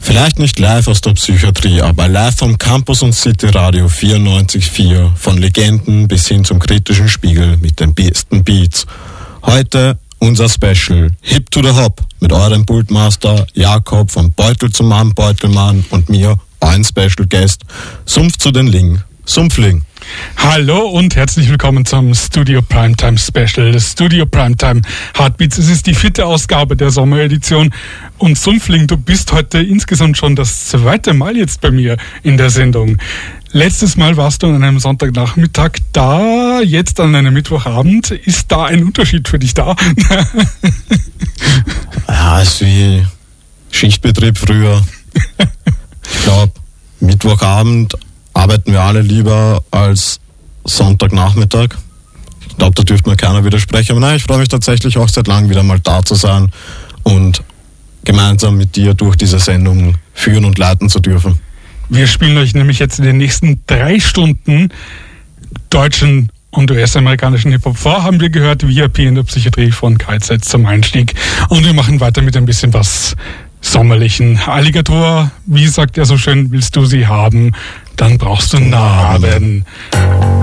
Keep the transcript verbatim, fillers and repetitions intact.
Vielleicht nicht live aus der Psychiatrie, aber live vom Campus und City Radio vierundneunzig Komma vier. Von Legenden bis hin zum kritischen Spiegel mit den besten Beats. Heute unser Special Hip to the Hop mit eurem Pultmaster Jakob von Beutel zum Mann, Beutelmann und mir, ein Special Guest, Sumpf zu den Ling, Sumpfling. Hallo und herzlich willkommen zum Studio Primetime Special. Das Studio Primetime Heartbeats. Es ist die vierte Ausgabe der Sommeredition. Und Sumpfling, du bist heute insgesamt schon das zweite Mal jetzt bei mir in der Sendung. Letztes Mal warst du an einem Sonntagnachmittag da, jetzt an einem Mittwochabend. Ist da ein Unterschied für dich da? Ja, es ist wie Schichtbetrieb früher. Ich glaube, Mittwochabend arbeiten wir alle lieber als Sonntagnachmittag. Ich glaube, da dürfte mir keiner widersprechen. Aber nein, ich freue mich tatsächlich auch seit langem wieder mal da zu sein und gemeinsam mit dir durch diese Sendung führen und leiten zu dürfen. Wir spielen euch nämlich jetzt in den nächsten drei Stunden deutschen und U S-amerikanischen Hip-Hop vor, haben wir gehört, V I P in der Psychiatrie von K Z zum Einstieg. Und wir machen weiter mit ein bisschen was sommerlichen. Alligator, wie sagt er so schön, willst du sie haben, dann brauchst du Narben.